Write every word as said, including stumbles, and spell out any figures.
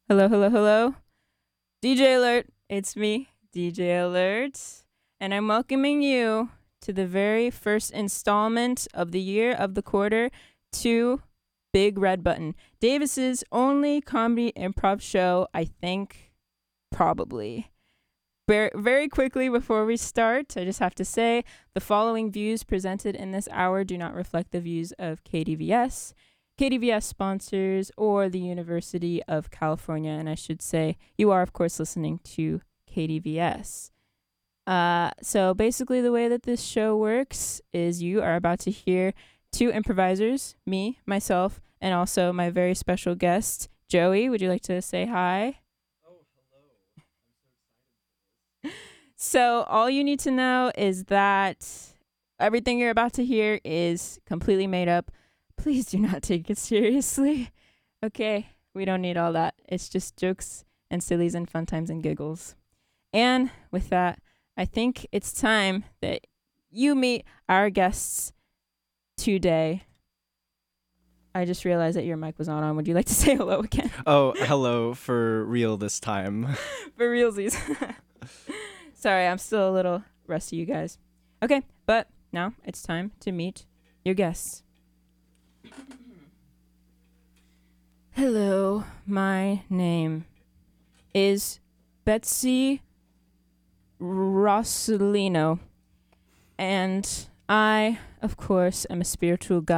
Hello, hello, hello. D J Alert. It's me, D J Alert. And I'm welcoming you to the very first installment of the year of the quarter to Big Red Button, Davis's only comedy improv show, I think, probably. Ver- very quickly before we start, I just have to say the following views presented in this hour do not reflect the views of K D V S, K D V S sponsors, or the University of California. And I should say, you are, of course, listening to K D V S. Uh, so basically, the way that this show works is you are about to hear two improvisers, me, myself, and also my very special guest, Joey. Would you like to say hi? So all you need to know is that everything you're about to hear is completely made up. Please do not take it seriously. Okay, we don't need all that. It's just jokes and sillies and fun times and giggles. And with that, I think it's time that you meet our guests today. I just realized that your mic was not on. Would you like to say hello again? Oh, hello for real this time. For realsies. Sorry, I'm still a little rusty, you guys. Okay, but now it's time to meet your guests. Hello, my name is Betsy Rossellino, and I, of course, am a spiritual guide.